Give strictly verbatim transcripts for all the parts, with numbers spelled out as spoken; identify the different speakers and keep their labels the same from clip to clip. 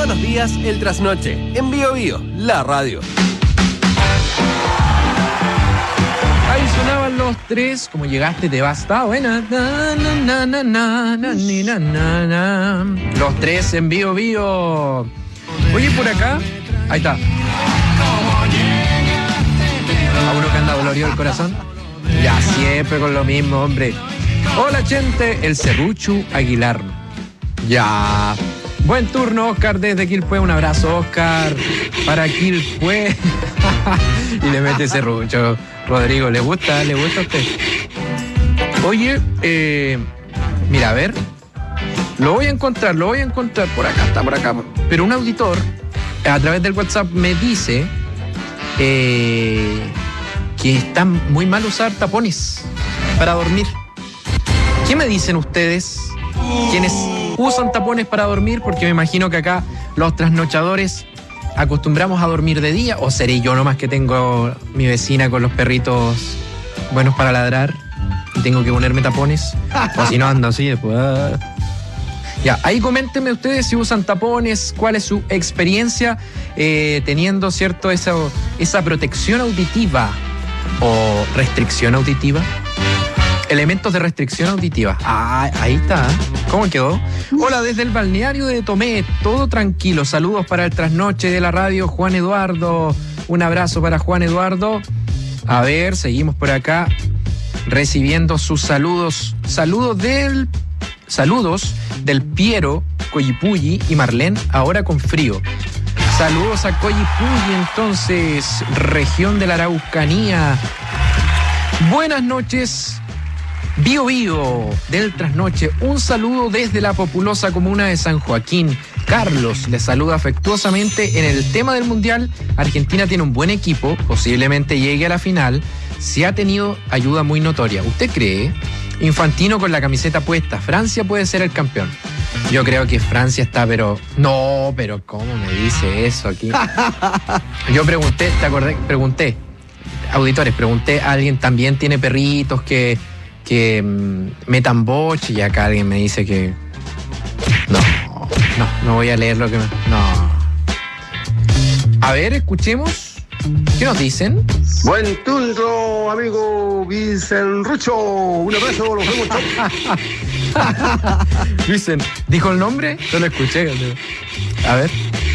Speaker 1: Todos los días el trasnoche, en Bio Bio, la radio.
Speaker 2: Ahí sonaban los tres, como llegaste te vas, está buena. Na, na, na, na, na, na, na, na, na. Los tres en Bio Bio. Oye, por acá, ahí está. A uno que anda dolorido el corazón. Ya siempre con lo mismo, hombre. Hola, gente, el Serruchu Aguilar. Ya. Buen turno, Oscar, desde Quilpué. Un abrazo, Oscar, para Quilpué. Y le mete Serrucho. Rodrigo, ¿le gusta? ¿Le gusta a usted? Oye, eh, mira, a ver. Lo voy a encontrar, lo voy a encontrar. Por acá, está por acá. Pero un auditor, a través del WhatsApp, me dice eh, que está muy mal usar tapones para dormir. ¿Qué me dicen ustedes? ¿Quiénes usan tapones para dormir? Porque me imagino que acá los trasnochadores acostumbramos a dormir de día. ¿O seré yo nomás que tengo mi vecina con los perritos buenos para ladrar y tengo que ponerme tapones? O si no ando así después. Ya, ahí coméntenme ustedes si usan tapones, cuál es su experiencia eh, teniendo, ¿cierto?, esa, esa protección auditiva o restricción auditiva. Elementos de restricción auditiva. Ah, ahí está. ¿Cómo quedó? Hola, desde el balneario de Tomé. Todo tranquilo. Saludos para el trasnoche de la radio, Juan Eduardo. Un abrazo para Juan Eduardo. A ver, seguimos por acá recibiendo sus saludos. Saludos del... Saludos del Piero, Coyipulli y Marlene, ahora con frío. Saludos a Coyipulli, entonces, región de la Araucanía. Buenas noches. Bio Bio del trasnoche, un saludo desde la populosa comuna de San Joaquín. Carlos les saluda afectuosamente. En el tema del Mundial, Argentina tiene un buen equipo, posiblemente llegue a la final. Si ha tenido ayuda muy notoria. ¿Usted cree? Infantino con la camiseta puesta, Francia puede ser el campeón. Yo creo que Francia está, pero... No, pero ¿cómo me dice eso aquí? Yo pregunté, ¿te acordás? Pregunté, auditores, pregunté, ¿alguien también tiene perritos que... que mmm, metan boche? Y acá alguien me dice que no, no, no voy a leer lo que me... No. A ver, escuchemos. ¿Qué nos dicen?
Speaker 3: Buen turno, amigo Vicenrucho. Un abrazo, los vemos.
Speaker 2: Vicen, ¿dijo el nombre? No lo escuché. A ver.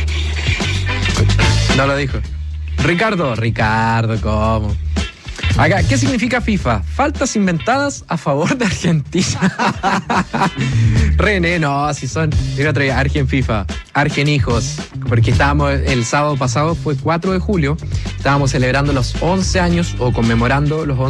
Speaker 2: No lo dijo. Ricardo, Ricardo, ¿cómo? Acá, ¿qué significa FIFA? Faltas inventadas a favor de Argentina. René, no, si son... Yo otro día, Argen FIFA, Argen hijos, porque estábamos, el sábado pasado fue cuatro de julio, estábamos celebrando los once años, o conmemorando los once